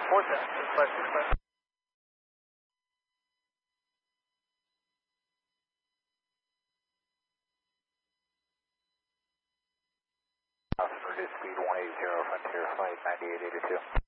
410, 65. Reduce speed 180, Frontier Flight 9882.